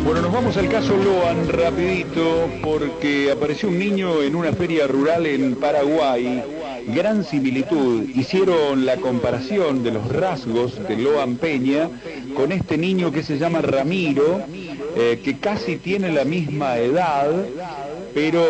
Bueno, nos vamos al caso Loan rapidito porque apareció un niño en una feria rural en Paraguay. Gran similitud. Hicieron la comparación de los rasgos de Loan Peña con este niño que se llama Ramiro, que casi tiene la misma edad, pero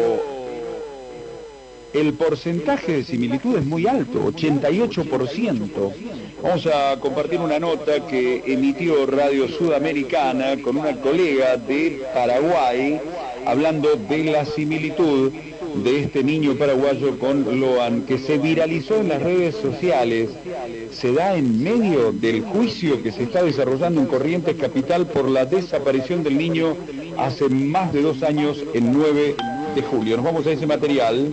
el porcentaje de similitud es muy alto, 88%. Vamos a compartir una nota que emitió Radio Sudamericana con una colega de Paraguay, hablando de la similitud de este niño paraguayo con Loan, que se viralizó en las redes sociales. Se da en medio del juicio que se está desarrollando en Corrientes Capital por la desaparición del niño hace más de 2 años, el 9 de julio. Nos vamos a ese material.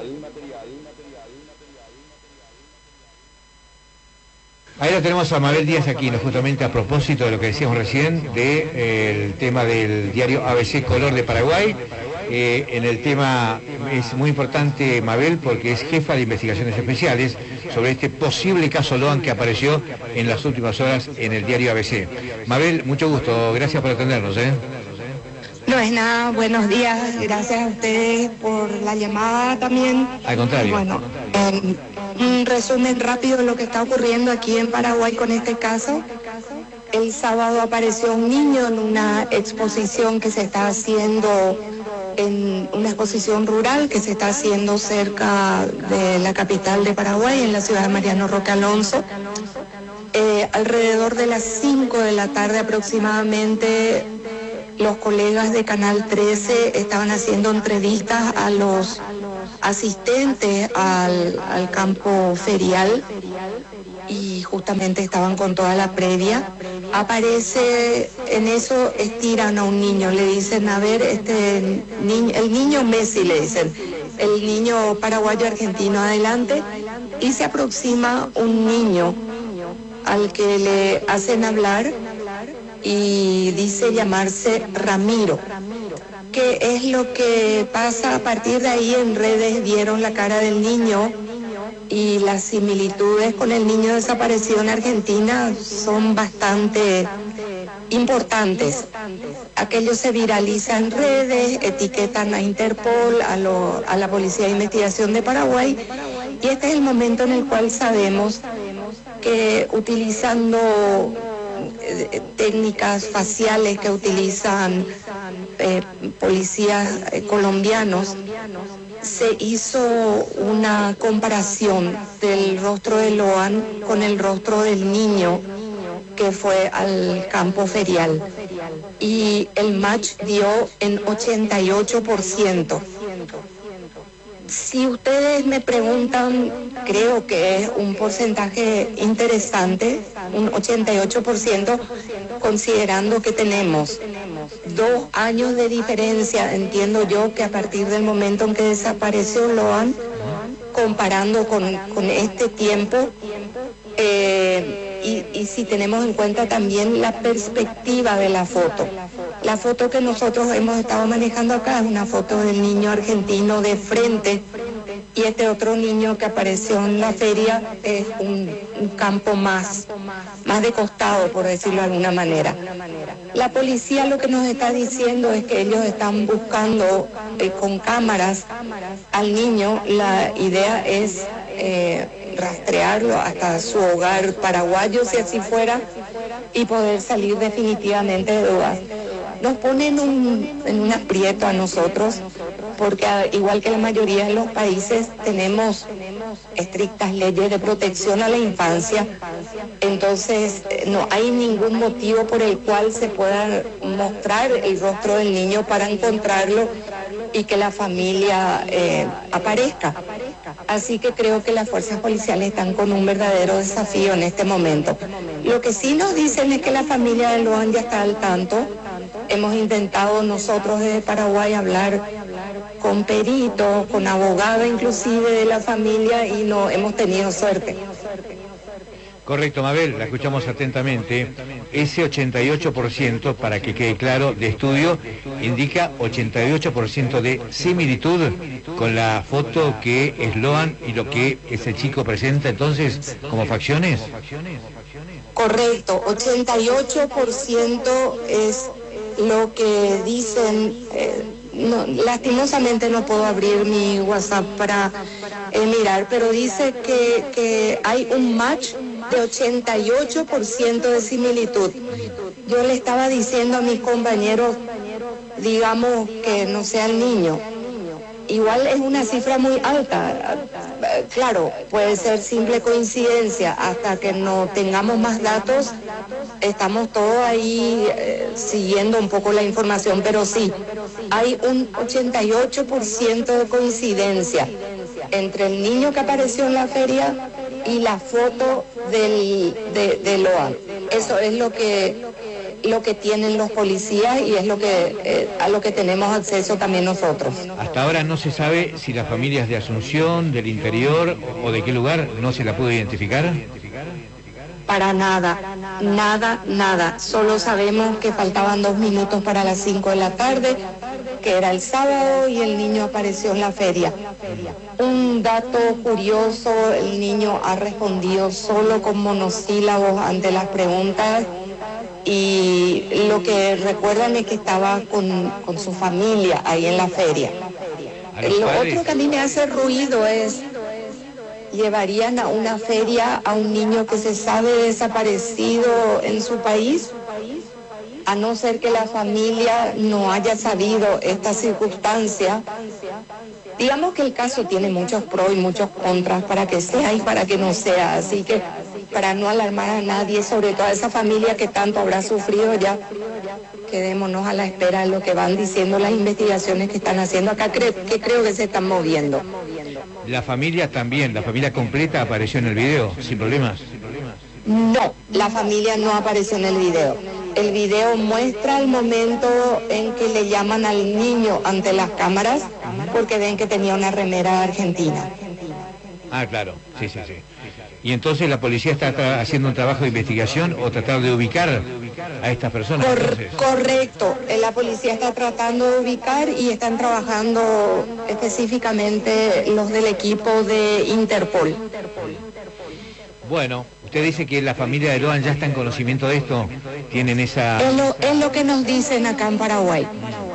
Ahí lo tenemos a Mabel Díaz aquí, ¿no? Justamente a propósito de lo que decíamos recién, del tema del diario ABC Color de Paraguay. En el tema es muy importante Mabel porque es jefa de investigaciones especiales sobre este posible caso Loan que apareció en las últimas horas en el diario ABC. Mabel, mucho gusto, gracias por atendernos. No es nada, buenos días, gracias a ustedes por la llamada también. Al contrario. Bueno, un resumen rápido de lo que está ocurriendo aquí en Paraguay con este caso. El sábado apareció un niño en una exposición que se está haciendo, en una exposición rural que se está haciendo cerca de la capital de Paraguay, en la ciudad de Mariano Roque Alonso. Alrededor de las 5 de la tarde aproximadamente, los colegas de Canal 13 estaban haciendo entrevistas a los asistentes al campo ferial y justamente estaban con toda la previa. Aparece, en eso estiran a un niño, le dicen, a ver, el niño Messi, le dicen, el niño paraguayo argentino adelante, y se aproxima un niño al que le hacen hablar y dice llamarse Ramiro. ¿Qué es lo que pasa? A partir de ahí en redes vieron la cara del niño y las similitudes con el niño desaparecido en Argentina son bastante importantes. Aquello se viraliza en redes, etiquetan a Interpol, a la Policía de Investigación de Paraguay, y este es el momento en el cual sabemos que utilizando técnicas faciales que utilizan policías colombianos, se hizo una comparación del rostro de Loan con el rostro del niño que fue al campo ferial, y el match dio en 88%. Si ustedes me preguntan, creo que es un porcentaje interesante, un 88%, considerando que tenemos 2 años de diferencia, entiendo yo que a partir del momento en que desapareció Loan, comparando con este tiempo, y si tenemos en cuenta también la perspectiva de la foto. La foto que nosotros hemos estado manejando acá es una foto del niño argentino de frente, y este otro niño que apareció en la feria es un campo más de costado, por decirlo de alguna manera. La policía lo que nos está diciendo es que ellos están buscando con cámaras al niño. La idea es rastrearlo hasta su hogar paraguayo, si así fuera, y poder salir definitivamente de dudas. Nos ponen en un aprieto a nosotros, porque igual que la mayoría de los países tenemos estrictas leyes de protección a la infancia, entonces no hay ningún motivo por el cual se pueda mostrar el rostro del niño para encontrarlo y que la familia aparezca. Así que creo que las fuerzas policiales están con un verdadero desafío en este momento. Lo que sí nos dicen es que la familia de Loan ya está al tanto. Hemos intentado nosotros desde Paraguay hablar con peritos, con abogados inclusive de la familia, y no hemos tenido suerte. Correcto, Mabel, la escuchamos atentamente. Ese 88%, para que quede claro, de estudio, indica 88% de similitud con la foto que es Loan y lo que ese chico presenta entonces como facciones. Correcto, 88% es lo que dicen, lastimosamente no puedo abrir mi WhatsApp para mirar, pero dice que hay un match de 88% de similitud. Yo le estaba diciendo a mis compañeros, digamos que no sea el niño. Igual es una cifra muy alta. Claro, puede ser simple coincidencia. Hasta que no tengamos más datos, estamos todos ahí siguiendo un poco la información, pero sí, hay un 88% de coincidencia entre el niño que apareció en la feria y la foto de Loa. Eso es lo que tienen los policías y es a lo que tenemos acceso también nosotros. Hasta ahora no se sabe si las familias de Asunción, del interior o de qué lugar, no se la pudo identificar. Para nada, nada. Solo sabemos que faltaban 2 minutos para las 5 de la tarde, que era el sábado y el niño apareció en la feria. Un dato curioso, el niño ha respondido solo con monosílabos ante las preguntas y lo que recuerdan es que estaba con su familia ahí en la feria. Lo otro que a mí me hace ruido es, ¿llevarían a una feria a un niño que se sabe desaparecido en su país? A no ser que la familia no haya sabido esta circunstancia. Digamos que el caso tiene muchos pros y muchos contras para que sea y para que no sea, así que para no alarmar a nadie, sobre todo a esa familia que tanto habrá sufrido ya, quedémonos a la espera de lo que van diciendo las investigaciones que están haciendo acá, que creo que se están moviendo. La familia también, la familia completa apareció en el video, sin problemas. No, la familia no apareció en el video. El video muestra el momento en que le llaman al niño ante las cámaras porque ven que tenía una remera argentina. Ah, claro, sí. Y entonces la policía está haciendo un trabajo de investigación o tratar de ubicar a estas personas. Correcto, la policía está tratando de ubicar y están trabajando específicamente los del equipo de Interpol. Bueno, usted dice que la familia de Loan ya está en conocimiento de esto, tienen esa... Es lo que nos dicen acá en Paraguay,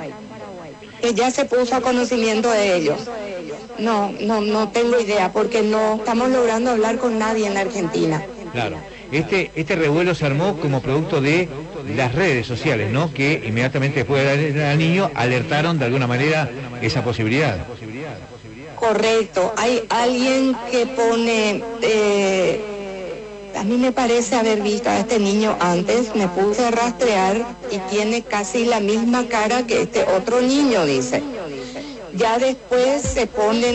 que ya se puso a conocimiento de ellos. No tengo idea, porque no estamos logrando hablar con nadie en la Argentina. Claro, este revuelo se armó como producto de las redes sociales, ¿no? Que inmediatamente después de dar al niño alertaron de alguna manera esa posibilidad. Correcto, hay alguien que pone... a mí me parece haber visto a este niño antes, me puse a rastrear y tiene casi la misma cara que este otro niño, dice. Ya después se ponen...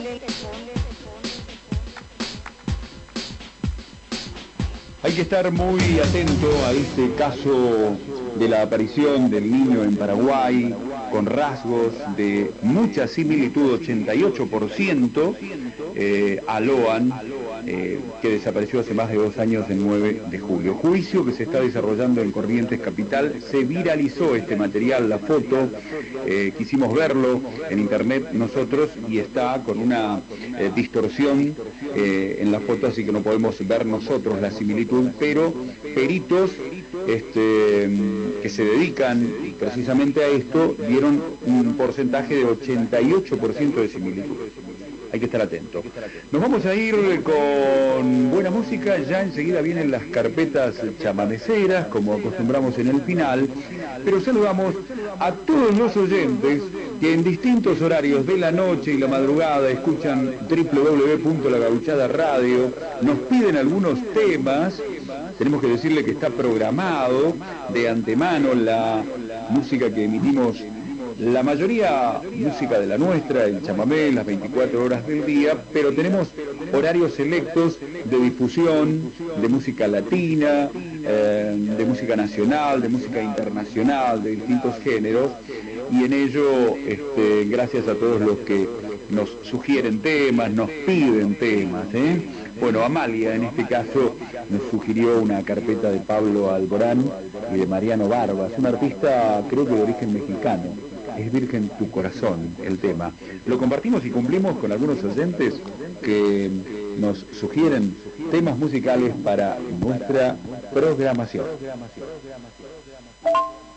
Hay que estar muy atento a este caso de la aparición del niño en Paraguay, con rasgos de mucha similitud, 88%, a Loan, que desapareció hace más de 2 años, el 9 de julio. Juicio que se está desarrollando en Corrientes Capital. Se viralizó este material, la foto, quisimos verlo en internet nosotros y está con una distorsión en la foto, así que no podemos ver nosotros la similitud, pero peritos que se dedican precisamente a esto dieron un porcentaje de 88% de similitud. Hay que estar atento. Nos vamos a ir con buena música, ya enseguida vienen las carpetas chamameceras, como acostumbramos en el final, pero saludamos a todos los oyentes que en distintos horarios de la noche y la madrugada escuchan www.lagauchada.radio, nos piden algunos temas. Tenemos que decirle que está programado de antemano la música que emitimos, la mayoría música de la nuestra, el chamamé, las 24 horas del día, pero tenemos horarios selectos de difusión, de música latina, de música nacional, de música internacional, de distintos géneros, y en ello, gracias a todos los que nos sugieren temas, nos piden temas, Bueno, Amalia en este caso nos sugirió una carpeta de Pablo Alborán y de Mariano Barbas, un artista creo que de origen mexicano. Es Virgen tu corazón el tema. Lo compartimos y cumplimos con algunos oyentes que nos sugieren temas musicales para nuestra programación.